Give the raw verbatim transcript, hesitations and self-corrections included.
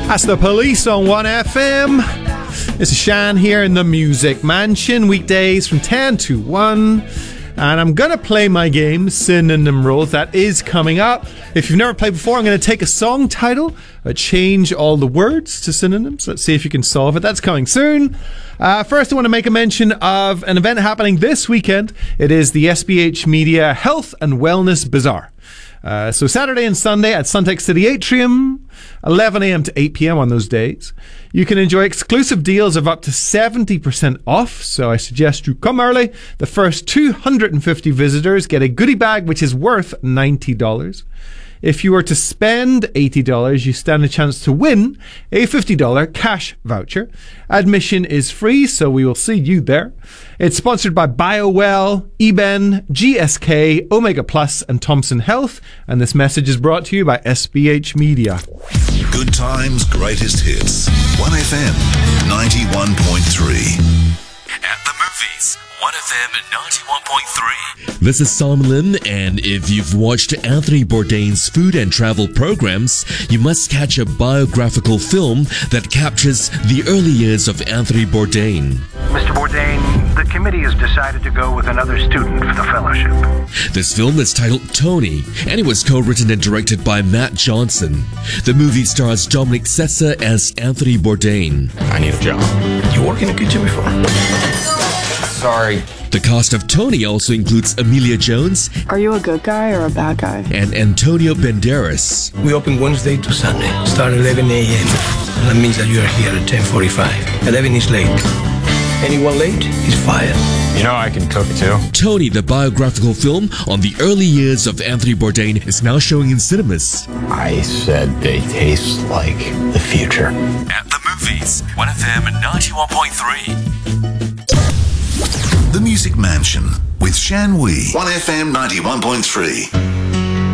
That's The Police on one F M. This is Shan here in the Music Mansion, weekdays from ten to one. And I'm going to play my game, Synonym Rules. That is coming up. If you've never played before, I'm going to take a song title, uh, change all the words to synonyms. Let's see if you can solve it. That's coming soon. Uh, first, I want to make a mention of an event happening this weekend. It is the S B H Media Health and Wellness Bazaar. Uh, so Saturday and Sunday at Suntec City Atrium, eleven a.m. to eight p.m. on those days. You can enjoy exclusive deals of up to seventy percent off, so I suggest you come early. The first two hundred fifty visitors get a goodie bag which is worth ninety dollars. If you were to spend eighty dollars, you stand a chance to win a fifty dollars cash voucher. Admission is free, so we will see you there. It's sponsored by BioWell, Eben, G S K, Omega Plus, and Thompson Health. And this message is brought to you by S B H Media. Good times, greatest hits. one F M ninety-one point three. At the movies, one F M ninety-one point three. This is Solomon, and if you've watched Anthony Bourdain's food and travel programs, you must catch a biographical film that captures the early years of Anthony Bourdain. Mister Bourdain, the committee has decided to go with another student for the fellowship. This film is titled Tony, and it was co-written and directed by Matt Johnson. The movie stars Dominic Sessa as Anthony Bourdain. I need a job. You worked in a kitchen before? Sorry. The cast of Tony also includes Emilia Jones. Are you a good guy or a bad guy? And Antonio Banderas. We open Wednesday to Sunday. Start eleven a.m. That means that you are here at ten forty-five. eleven is late. Anyone late is fired. You know I can cook too. Tony, the biographical film on the early years of Anthony Bourdain, is now showing in cinemas. I said they taste like the future. At the movies, one F M ninety-one point three. The Music Mansion with Shan Wee. one F M ninety-one point three.